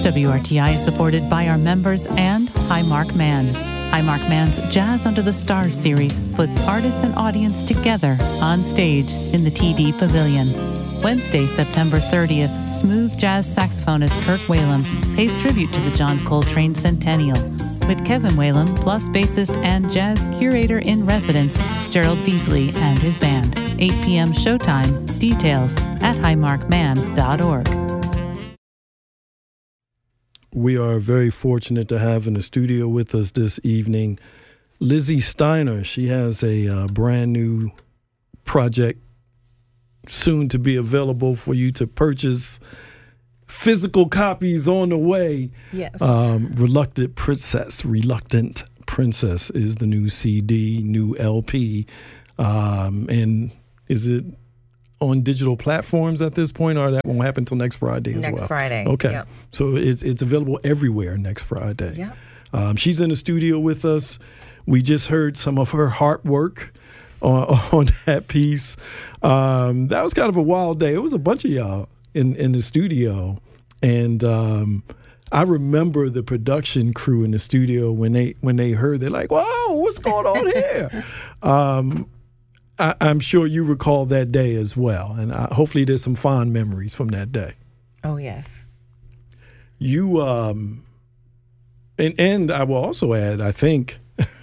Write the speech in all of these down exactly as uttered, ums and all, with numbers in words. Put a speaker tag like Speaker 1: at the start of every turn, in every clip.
Speaker 1: W R T I is supported by our members and Highmark Man. Highmark Man's Jazz Under the Stars series puts artists and audience together on stage in the T D Pavilion. Wednesday, September thirtieth, smooth jazz saxophonist Kirk Whalum pays tribute to the John Coltrane Centennial with Kevin Whalum plus bassist and jazz curator in residence Gerald Beasley and his band. eight p.m. showtime. Details at highmark man dot org.
Speaker 2: We are very fortunate to have in the studio with us this evening Lizzie Steiner. She has a uh, brand new project soon to be available for you to purchase. Physical copies on the way.
Speaker 3: Yes.
Speaker 2: Um, Reluctant Princess. Reluctant Princess is the new C D, new L P. Um, and is it on digital platforms at this point, or that won't happen until next Friday as
Speaker 3: next
Speaker 2: well?
Speaker 3: Next Friday.
Speaker 2: Okay.
Speaker 3: Yep.
Speaker 2: So it's it's available everywhere next Friday.
Speaker 3: Yeah.
Speaker 2: Um, she's in the studio with us. We just heard some of her harp work on, on that piece. Um, that was kind of a wild day. It was a bunch of y'all in, in the studio. And um, I remember the production crew in the studio when they when they heard, they're like, whoa, what's going on here? um, I, I'm sure you recall that day as well. And I, hopefully there's some fond memories from that day.
Speaker 3: Oh, yes.
Speaker 2: You, um, and, and I will also add, I think,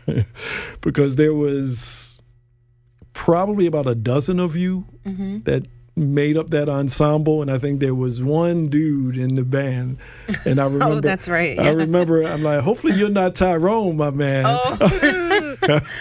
Speaker 2: because there was probably about a dozen of you mm-hmm. that made up that ensemble, and I think there was one dude in the band, and I remember.
Speaker 3: Oh, that's right. Yeah.
Speaker 2: I remember. I'm like, hopefully you're not Tyrone, my man.
Speaker 3: Oh.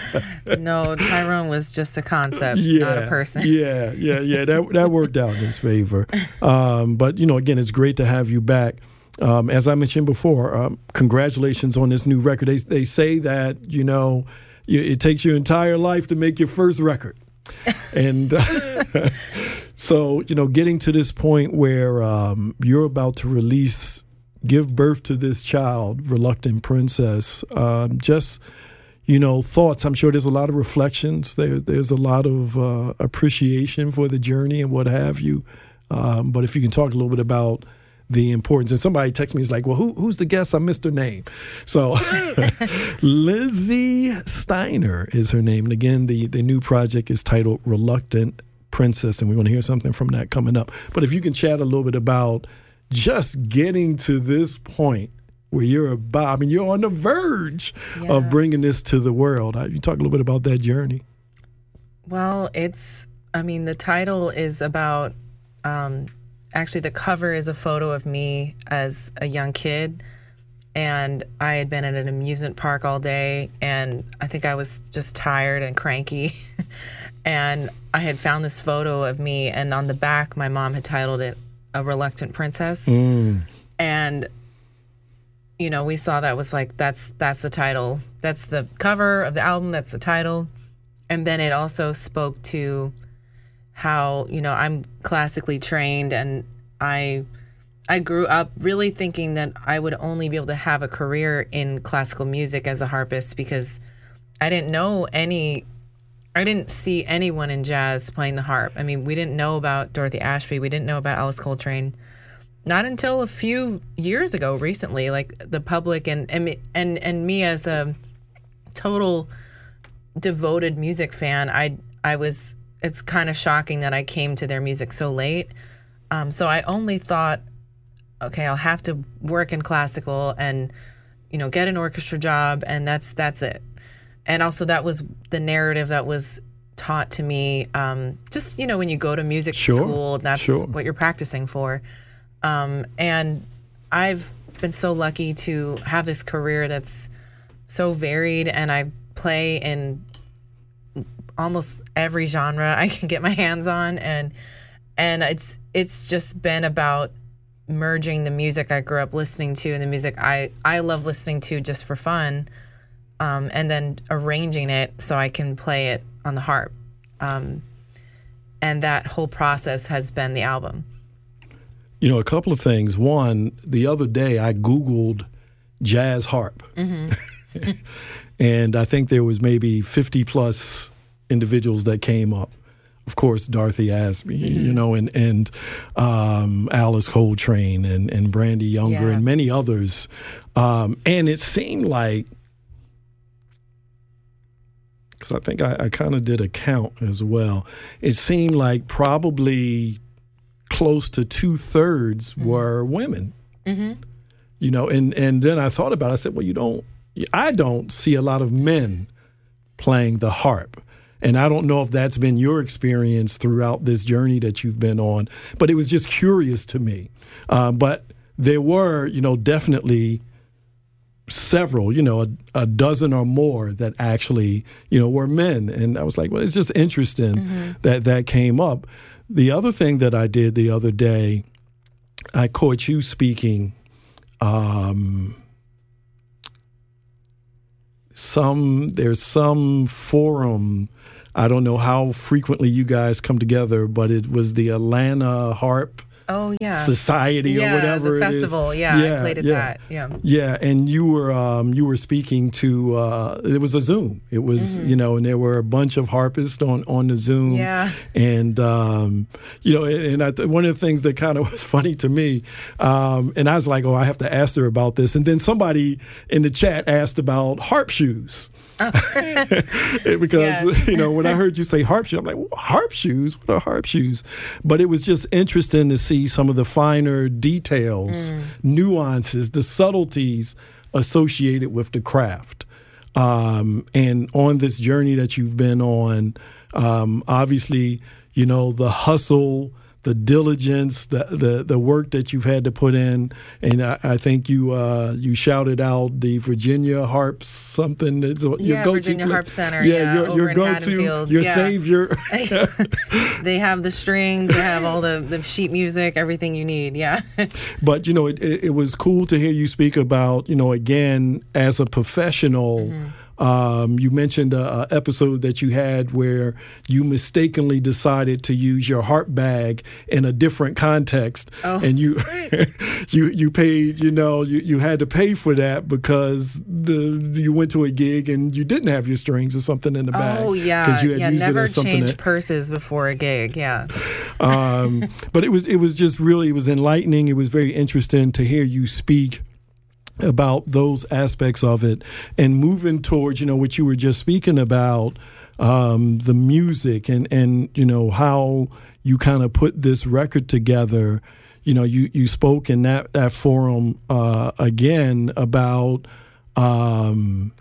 Speaker 3: No, Tyrone was just a concept,
Speaker 2: yeah,
Speaker 3: not a person.
Speaker 2: yeah, yeah, yeah. That that worked out in his favor. Um, but you know, again, it's great to have you back. Um, as I mentioned before, um, congratulations on this new record. They they say that you know you, it takes your entire life to make your first record, and. Uh, So, you know, getting to this point where um, you're about to release, give birth to this child, Reluctant Princess, um, just, you know, thoughts. I'm sure there's a lot of reflections. There, there's a lot of uh, appreciation for the journey and what have you. Um, but if you can talk a little bit about the importance. And somebody texted me, he's like, well, who, who's the guest? I missed her name. So Lizzie Steiner is her name. And again, the, the new project is titled Reluctant Princess, and we want to hear something from that coming up. But if you can chat a little bit about just getting to this point where you're about, I mean, you're on the verge yeah. of bringing this to the world. You talk a little bit about that journey.
Speaker 3: Well, it's, I mean, the title is about, um, actually the cover is a photo of me as a young kid, and I had been at an amusement park all day, and I think I was just tired and cranky. And I had found this photo of me, and on the back, my mom had titled it A Reluctant Princess. Mm. And, you know, we saw that was like, that's that's the title. That's the cover of the album. That's the title. And then it also spoke to how, you know, I'm classically trained, and I I grew up really thinking that I would only be able to have a career in classical music as a harpist, because I didn't know any... I didn't see anyone in jazz playing the harp. I mean, we didn't know about Dorothy Ashby. We didn't know about Alice Coltrane. Not until a few years ago, recently, like the public and and and, and me as a total devoted music fan, I I was, it's kind of shocking that I came to their music so late. Um, so I only thought, okay, I'll have to work in classical and, you know, get an orchestra job, and that's that's it. And also that was the narrative that was taught to me. Um, just, you know, when you go to music
Speaker 2: sure,
Speaker 3: school, that's
Speaker 2: sure.
Speaker 3: what you're practicing for. Um, and I've been so lucky to have this career that's so varied, and I play in almost every genre I can get my hands on. And and it's it's just been about merging the music I grew up listening to and the music I, I love listening to just for fun. Um, and then arranging it so I can play it on the harp. Um, and that whole process has been the album.
Speaker 2: You know, a couple of things. One, the other day I Googled jazz harp. Mm-hmm. And I think there was maybe fifty plus individuals that came up of course, Dorothy Asby, mm-hmm. you know, and and um, Alice Coltrane and and Brandy Younger yeah. and many others, um, and it seemed like, because I think I, I kind of did a count as well. It seemed like probably close to two thirds mm-hmm. were women. Mm-hmm. You know, and and then I thought about it. I said, well, you don't. I don't see a lot of men playing the harp. And I don't know if that's been your experience throughout this journey that you've been on, but it was just curious to me. Uh, but there were, you know, definitely several, you know, a, a dozen or more that actually, you know, were men. And I was like, well, it's just interesting mm-hmm. that that came up. The other thing that I did the other day, I caught you speaking um, some, there's some forum. I don't know how frequently you guys come together, but it was the Atlanta Harp
Speaker 3: oh, yeah.
Speaker 2: Society
Speaker 3: yeah,
Speaker 2: or whatever
Speaker 3: the
Speaker 2: it is.
Speaker 3: festival. Yeah,
Speaker 2: yeah,
Speaker 3: I played at
Speaker 2: yeah.
Speaker 3: that. Yeah,
Speaker 2: yeah, and you were um, you were speaking to. Uh, it was a Zoom. It was mm-hmm. you know, and there were a bunch of harpists on, on the Zoom.
Speaker 3: Yeah,
Speaker 2: and um, you know, and I th- one of the things that kind of was funny to me, um, and I was like, oh, I have to ask her about this. And then somebody in the chat asked about harp shoes. because yeah. you know, when I heard you say harp shoes, I'm like, well, harp shoes? What are harp shoes? But it was just interesting to see some of the finer details, mm. nuances, the subtleties associated with the craft. Um, and on this journey that you've been on, um, obviously, you know, the hustle, the diligence, the, the the work that you've had to put in, and I, I think you uh, you shouted out the Virginia Harp something. That's your
Speaker 3: yeah,
Speaker 2: go-to,
Speaker 3: Virginia Harp Center.
Speaker 2: Yeah,
Speaker 3: yeah
Speaker 2: your,
Speaker 3: over
Speaker 2: your
Speaker 3: in
Speaker 2: go-to,
Speaker 3: Haddonfield.
Speaker 2: your
Speaker 3: yeah.
Speaker 2: savior.
Speaker 3: They have the strings, they have all the, the sheet music, everything you need. Yeah.
Speaker 2: But you know, it, it it was cool to hear you speak about, you know, again as a professional. Mm-hmm. Um, you mentioned a, a episode that you had where you mistakenly decided to use your harp bag in a different context, oh. and you you you paid, you know, you, you had to pay for that because the you went to a gig and you didn't have your strings or something in the bag.
Speaker 3: Oh yeah,
Speaker 2: because you had
Speaker 3: yeah.
Speaker 2: used
Speaker 3: Never
Speaker 2: it as something
Speaker 3: change
Speaker 2: that,
Speaker 3: purses before a gig. Yeah.
Speaker 2: um, but it was it was just really it was enlightening. It was very interesting to hear you speak about those aspects of it and moving towards, you know, what you were just speaking about, um, the music and, and, you know, how you kind of put this record together. You know, you, you spoke in that, that forum uh, again about um,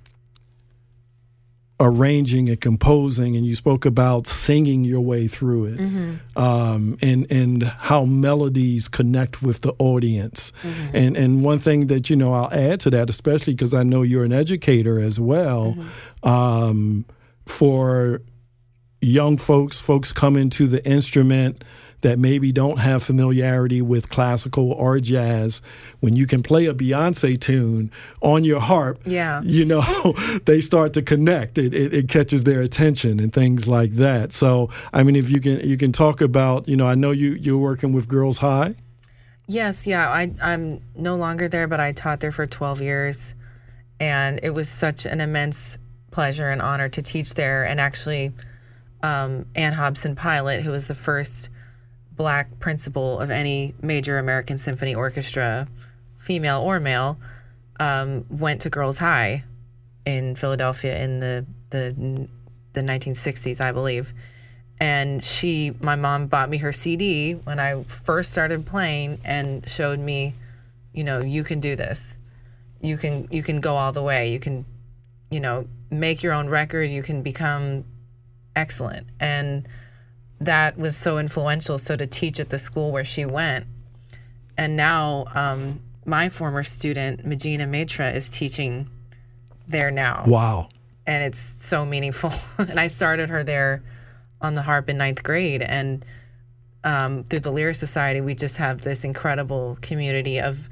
Speaker 2: arranging and composing, and you spoke about singing your way through it, mm-hmm. um, and and how melodies connect with the audience. Mm-hmm. And and one thing that, you know, I'll add to that, especially because I know you're an educator as well, mm-hmm. um, for young folks, folks coming to the instrument that maybe don't have familiarity with classical or jazz, when you can play a Beyonce tune on your harp,
Speaker 3: yeah.
Speaker 2: you know, they start to connect. It, it it catches their attention and things like that. So, I mean, if you can you can talk about, you know, I know you, you're working with Girls High.
Speaker 3: Yes, yeah. I, I'm no longer there, but I taught there for twelve years. And it was such an immense pleasure and honor to teach there. And actually, um, Ann Hobson Pilot, who was the first Black principal of any major American symphony orchestra, female or male, um, went to Girls High in Philadelphia in the the the nineteen sixties, I believe. And she, my mom bought me her C D when I first started playing and showed me, you know, you can do this. You can you can go all the way. You can, you know, make your own record. You can become excellent. And that was so influential. So to teach at the school where she went, and now um, my former student Magina Matra is teaching there now.
Speaker 2: Wow!
Speaker 3: And it's so meaningful. And I started her there on the harp in ninth grade, and um, through the Lyric Society, we just have this incredible community of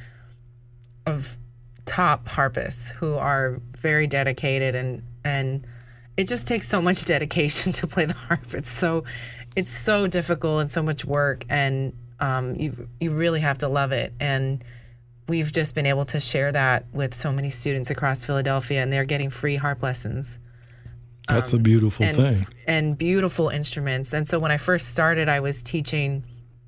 Speaker 3: of top harpists who are very dedicated, and and it just takes so much dedication to play the harp. It's so It's so difficult and so much work, and um, you you really have to love it. And we've just been able to share that with so many students across Philadelphia, and they're getting free harp lessons.
Speaker 2: That's um, a beautiful
Speaker 3: and,
Speaker 2: thing.
Speaker 3: And beautiful instruments. And so when I first started, I was teaching,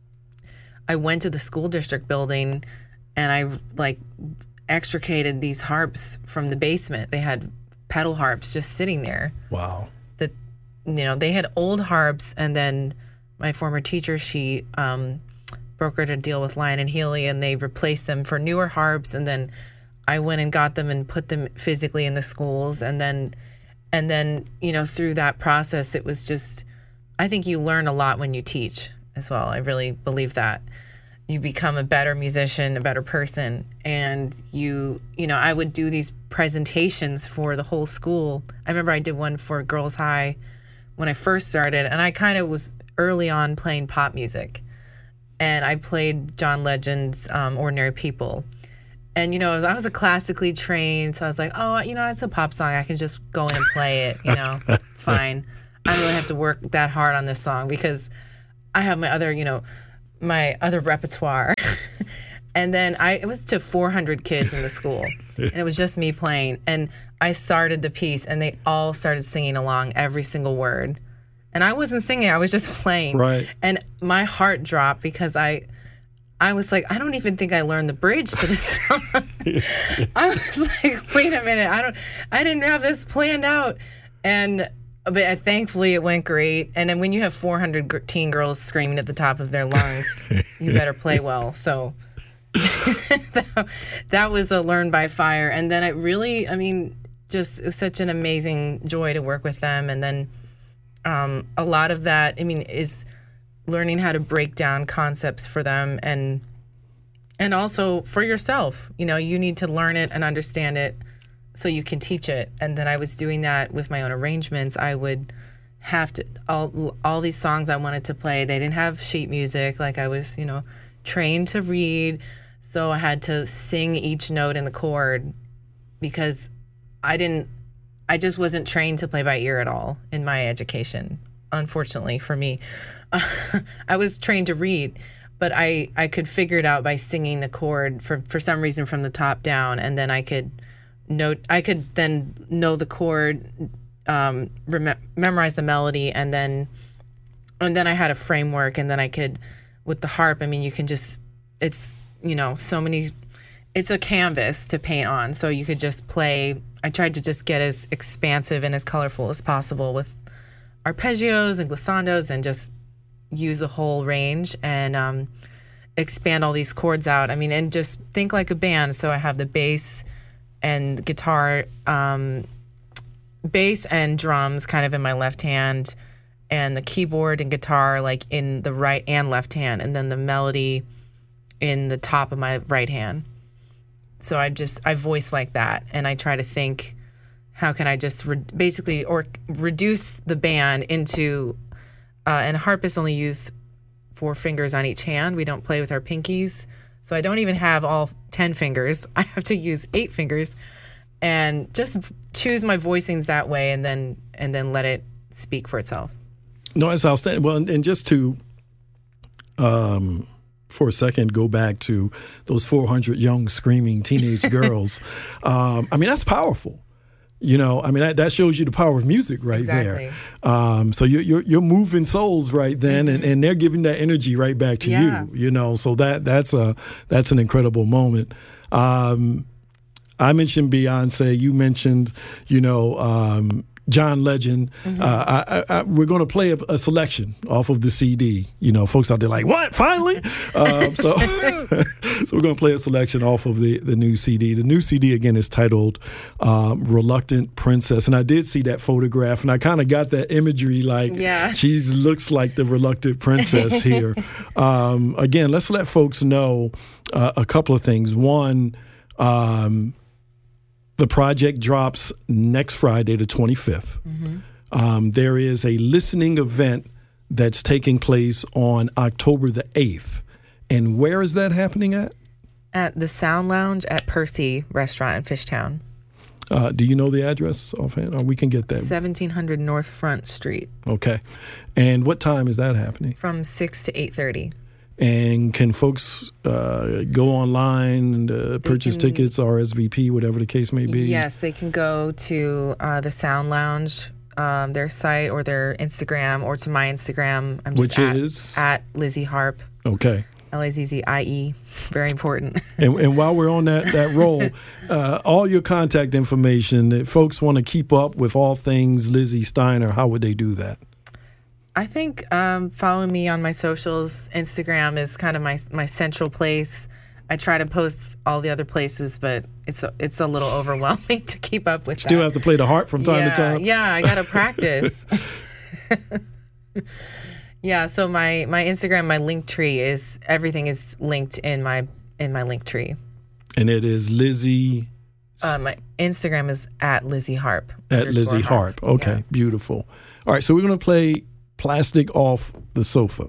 Speaker 3: I went to the school district building and I like extricated these harps from the basement. They had pedal harps just sitting there.
Speaker 2: Wow.
Speaker 3: That, you know, they had old harps, and then my former teacher, she um, brokered a deal with Lion and Healy, and they replaced them for newer harps. And then I went and got them and put them physically in the schools. And then, and then, you know, through that process, it was just, I think you learn a lot when you teach as well. I really believe that. You become a better musician, a better person. And you, you know, I would do these presentations for the whole school. I remember I did one for Girls High when I first started, and I kind of was early on playing pop music. And I played John Legend's um, Ordinary People. And, you know, I was a classically trained, so I was like, oh, you know, it's a pop song. I can just go in and play it, you know, it's fine. I don't really have to work that hard on this song because I have my other, you know, my other repertoire. And then I it was to four hundred kids in the school, and it was just me playing. And I started the piece, and they all started singing along every single word. And I wasn't singing, I was just playing.
Speaker 2: Right.
Speaker 3: And my heart dropped because I I was like, I don't even think I learned the bridge to this song. I was like, wait a minute, I don't I didn't have this planned out. And but uh, thankfully it went great. And then when you have four hundred g- teen girls screaming at the top of their lungs, you better play well. So that, that was a learn by fire. And then it really, I mean, just it was such an amazing joy to work with them. And then um, a lot of that, I mean, is learning how to break down concepts for them, and and also for yourself. You know, you need to learn it and understand it so you can teach it. And then I was doing that with my own arrangements. I would have to, all all these songs I wanted to play, they didn't have sheet music. Like I was, you know, trained to read. So I had to sing each note in the chord because I didn't, I just wasn't trained to play by ear at all in my education, unfortunately for me. Uh, I was trained to read, but I, I could figure it out by singing the chord for, for some reason from the top down, and then I could note, I could then know the chord, um, rem- memorize the melody, and then and then I had a framework, and then I could, with the harp, I mean, you can just, it's, you know, so many, it's a canvas to paint on, so you could just play. I tried to just get as expansive and as colorful as possible with arpeggios and glissandos, and just use the whole range and um, expand all these chords out. I mean, and just think like a band. So I have the bass and guitar, um, bass and drums kind of in my left hand, and the keyboard and guitar like in the right and left hand, and then the melody in the top of my right hand. So I just, I voice like that, and I try to think, how can I just re- basically or reduce the band into, uh, and harpists only use four fingers on each hand. We don't play with our pinkies. So I don't even have all ten fingers. I have to use eight fingers, and just f- choose my voicings that way, and then and then let it speak for itself.
Speaker 2: No, it's outstanding. Well, and, and just to, um, for a second, go back to those four hundred young screaming teenage girls. um, I mean, that's powerful. You know, I mean, that, that shows you the power of music right exactly. there. Um, so you're, you're you're moving souls right then, mm-hmm. and, and they're giving that energy right back to yeah. you. You know, so that that's a that's an incredible moment. Um, I mentioned Beyonce. You mentioned, you know, um, John Legend. Mm-hmm. Uh, I, I, we're going to play a, a selection off of the C D. You know, folks out there like, what? Finally? um, so, so we're going to play a selection off of the, the new C D. The new C D, again, is titled um, Reluctant Princess. And I did see that photograph, and I kind of got that imagery like
Speaker 3: yeah.
Speaker 2: she looks like the reluctant princess here. um, again, let's let folks know uh, a couple of things. One, um, the project drops next Friday, the twenty-fifth. Mm-hmm. Um, there is a listening event that's taking place on October the eighth. And where is that happening at?
Speaker 3: At the Sound Lounge at Percy Restaurant in Fishtown.
Speaker 2: Uh, do you know the address offhand? Or we can get that.
Speaker 3: seventeen hundred North Front Street.
Speaker 2: Okay. And what time is that happening?
Speaker 3: From six to eight thirty.
Speaker 2: And can folks uh, go online and uh, purchase can, tickets, R S V P, whatever the case may be?
Speaker 3: Yes, they can go to uh, the Sound Lounge um, their site or their Instagram or to my Instagram. I'm just
Speaker 2: Which
Speaker 3: at,
Speaker 2: is?
Speaker 3: At Lizzie Harp.
Speaker 2: Okay.
Speaker 3: L A Z Z I E. Very important.
Speaker 2: and, and while we're on that, that roll, uh, all your contact information, if folks want to keep up with all things Lizzie Steiner, how would they do that?
Speaker 3: I think um, following me on my socials, Instagram is kind of my my central place. I try to post all the other places, but it's a, it's a little overwhelming to keep up with.
Speaker 2: Still
Speaker 3: that.
Speaker 2: have to play the harp from time
Speaker 3: yeah,
Speaker 2: to time?
Speaker 3: Yeah, I got to practice. Yeah, so my, my Instagram, my link tree is everything is linked in my in my link tree.
Speaker 2: And it is Lizzie.
Speaker 3: Uh, my Instagram is at Lizzie Harp.
Speaker 2: At Lizzie Harp. Harp. Okay, yeah. Beautiful. All right, so we're going to play Plastic Off the Sofa.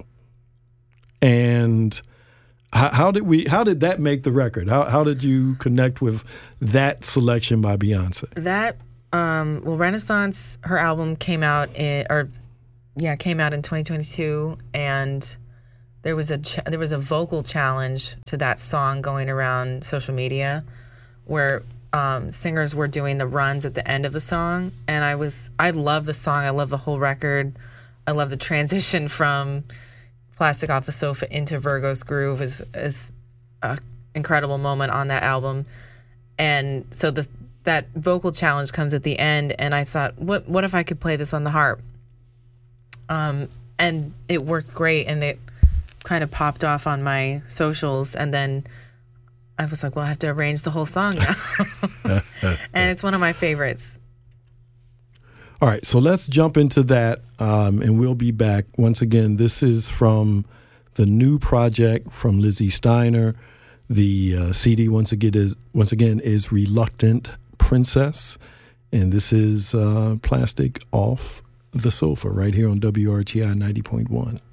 Speaker 2: And how, how did we? How did that make the record? How how did you connect with that selection by Beyonce?
Speaker 3: That um, well, Renaissance, her album came out in or. Yeah, it came out in twenty twenty-two, and there was a ch- there was a vocal challenge to that song going around social media, where um, singers were doing the runs at the end of the song, and I was I love the song, I love the whole record, I love the transition from Plastic Off the Sofa into Virgo's Groove is is an incredible moment on that album, and so the that vocal challenge comes at the end, and I thought, what what if I could play this on the harp? Um, and it worked great, and it kind of popped off on my socials, and then I was like, well, I have to arrange the whole song now. And it's one of my favorites.
Speaker 2: All right, so let's jump into that, um, and we'll be back. Once again, this is from the new project from Lizzie Steiner. The uh, C D, once again, is, once again, is Reluctant Princess, and this is uh, Plastic Off the Sofa right here on W R T I ninety point one.